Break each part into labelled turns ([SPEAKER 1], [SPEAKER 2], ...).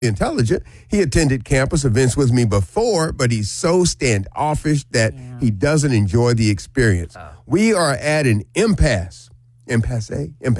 [SPEAKER 1] intelligent. He attended campus events with me before, but he's so standoffish that he doesn't enjoy the experience. We are at an impasse. Impasse.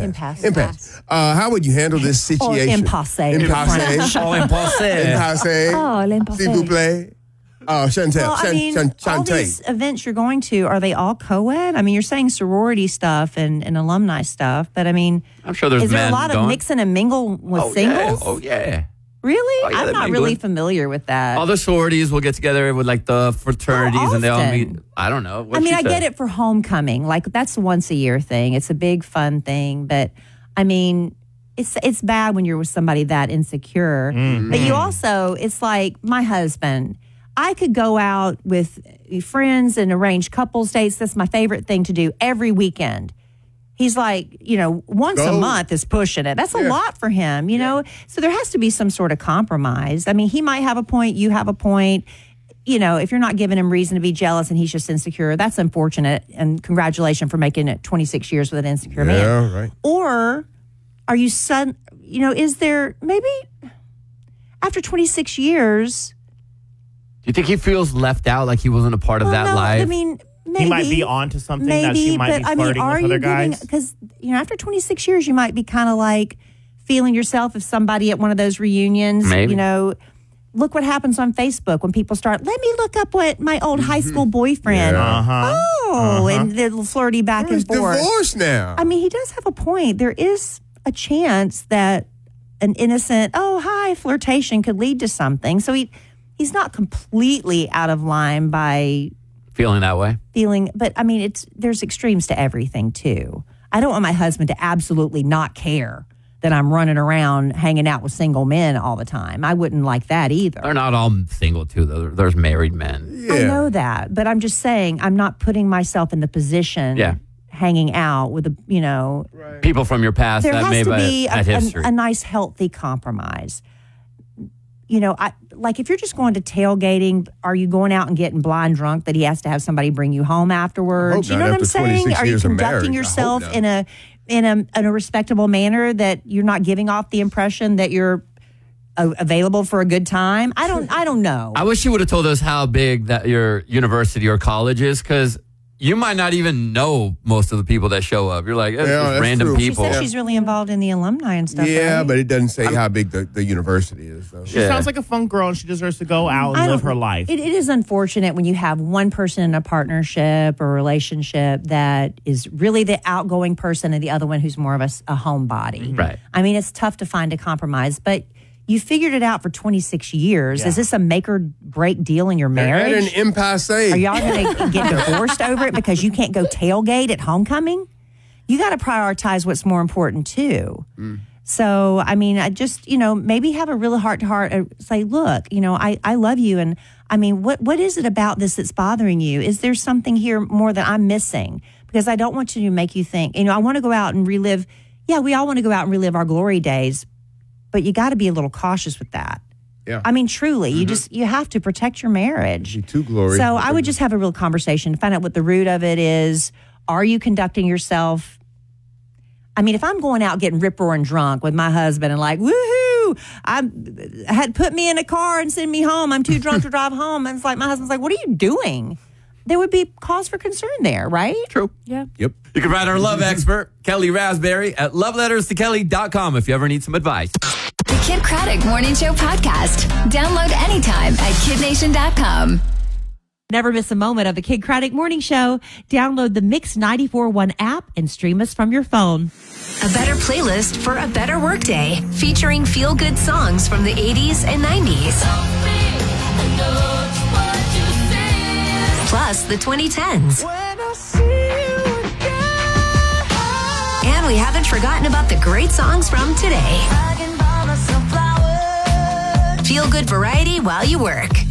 [SPEAKER 1] How would you handle this situation?
[SPEAKER 2] Impasse.
[SPEAKER 1] Impasse.
[SPEAKER 3] Oh, impasse.
[SPEAKER 1] Impasse.
[SPEAKER 2] Oh, l'impasse.
[SPEAKER 1] S'il vous plaît. Chantel.
[SPEAKER 2] Well, I mean, all these events you're going to, are they all co-ed? I mean, you're saying sorority stuff and alumni stuff, but I mean,
[SPEAKER 3] I'm sure there's
[SPEAKER 2] is there a
[SPEAKER 3] men
[SPEAKER 2] lot
[SPEAKER 3] going.
[SPEAKER 2] of mix and mingle with singles?
[SPEAKER 3] Yeah. Oh, yeah.
[SPEAKER 2] Really?
[SPEAKER 3] yeah,
[SPEAKER 2] I'm
[SPEAKER 3] they're
[SPEAKER 2] not really
[SPEAKER 3] mingling.
[SPEAKER 2] familiar with that.
[SPEAKER 3] All the sororities will get together with like the fraternities and they all
[SPEAKER 2] often?
[SPEAKER 3] meet. I don't know.
[SPEAKER 2] I mean, I get it for homecoming. Like, that's a once a year thing. It's a big fun thing. But, I mean, it's bad when you're with somebody that insecure.
[SPEAKER 3] Mm-hmm.
[SPEAKER 2] But you also, it's like my husband. I could go out with friends and arrange couples dates. That's my favorite thing to do every weekend. He's like, once a month is pushing it. That's a lot for him, you know? So there has to be some sort of compromise. I mean, he might have a point, you have a point. If you're not giving him reason to be jealous and he's just insecure, that's unfortunate. And congratulations for making it 26 years with an insecure man.
[SPEAKER 1] Yeah, right.
[SPEAKER 2] Or are you is there maybe after 26 years...
[SPEAKER 3] Do you think he feels left out, like he wasn't a part of that life?
[SPEAKER 2] I mean, maybe.
[SPEAKER 4] He might be onto something that she might be flirting with other guys.
[SPEAKER 2] Because, after 26 years, you might be kind of like feeling yourself if somebody at one of those reunions,
[SPEAKER 3] Maybe.
[SPEAKER 2] Look what happens on Facebook when people start, let me look up what my old high school boyfriend.
[SPEAKER 1] Yeah.
[SPEAKER 2] And they're flirty back
[SPEAKER 1] He's
[SPEAKER 2] and forth.
[SPEAKER 1] divorced now.
[SPEAKER 2] I mean, he does have a point. There is a chance that an innocent, flirtation could lead to something. So he's not completely out of line by
[SPEAKER 3] Feeling that way?
[SPEAKER 2] but I mean, there's extremes to everything too. I don't want my husband to absolutely not care that I'm running around hanging out with single men all the time. I wouldn't like that either.
[SPEAKER 3] They're not all single, too, though. There's married men.
[SPEAKER 1] Yeah.
[SPEAKER 2] I know that, but I'm just saying I'm not putting myself in the position hanging out with
[SPEAKER 3] People from your past
[SPEAKER 2] there
[SPEAKER 3] that
[SPEAKER 2] has
[SPEAKER 3] may
[SPEAKER 2] to be
[SPEAKER 3] have history.
[SPEAKER 2] a nice, healthy compromise. Like if you're just going to tailgating, are you going out and getting blind drunk that he has to have somebody bring you home afterwards?
[SPEAKER 1] I hope
[SPEAKER 2] You know
[SPEAKER 1] not
[SPEAKER 2] what I'm
[SPEAKER 1] after
[SPEAKER 2] saying?
[SPEAKER 1] 26
[SPEAKER 2] Are you
[SPEAKER 1] years of marriage. I
[SPEAKER 2] conducting
[SPEAKER 1] hope
[SPEAKER 2] yourself
[SPEAKER 1] not.
[SPEAKER 2] in a respectable manner that you're not giving off the impression that you're available for a good time? I don't know.
[SPEAKER 3] I wish you would have told us how big that your university or college is, because you might not even know most of the people that show up. You're like, it's just
[SPEAKER 1] that's
[SPEAKER 3] random
[SPEAKER 1] true.
[SPEAKER 3] people.
[SPEAKER 2] She said she's really involved in the alumni and stuff.
[SPEAKER 1] Yeah,
[SPEAKER 2] right?
[SPEAKER 1] but it doesn't say how big the university is. Though.
[SPEAKER 4] She sounds like a fun girl, and she deserves to go out and live her life.
[SPEAKER 2] It is unfortunate when you have one person in a partnership or relationship that is really the outgoing person and the other one who's more of a homebody.
[SPEAKER 3] Right.
[SPEAKER 2] I mean, it's tough to find a compromise, but you figured it out for 26 years.
[SPEAKER 4] Yeah.
[SPEAKER 2] Is this a make or break deal in your marriage?
[SPEAKER 1] At an impasse.
[SPEAKER 2] Are y'all going to get divorced over it because you can't go tailgate at homecoming? You got to prioritize what's more important too. So, I mean, I just, maybe have a really heart-to-heart, say, look, I love you. And, I mean, what is it about this that's bothering you? Is there something here more that I'm missing? Because I don't want you to make you think, I want to go out and relive. Yeah, we all want to go out and relive our glory days. But you got to be a little cautious with that.
[SPEAKER 1] Yeah.
[SPEAKER 2] I mean, truly, you have to protect your marriage.
[SPEAKER 1] Be too glory.
[SPEAKER 2] So I would just have a real conversation, find out what the root of it is. Are you conducting yourself? I mean, if I'm going out getting rip-roaring drunk with my husband and like, woohoo, I had put me in a car and send me home. I'm too drunk to drive home. And it's like, my husband's like, what are you doing? There would be cause for concern there, right?
[SPEAKER 3] True.
[SPEAKER 2] Yeah.
[SPEAKER 1] Yep.
[SPEAKER 3] You can find our love expert, Kelly Raspberry, at loveletterstokelly.com if you ever need some advice.
[SPEAKER 5] The Kid Craddock Morning Show podcast. Download anytime at kidnation.com.
[SPEAKER 6] Never miss a moment of the Kid Craddock Morning Show. Download the Mix 94.1 app and stream us from your phone.
[SPEAKER 5] A better playlist for a better workday, featuring feel-good songs from the 80s and 90s. Plus the 2010s. And we haven't forgotten about the great songs from today. Feel good variety while you work.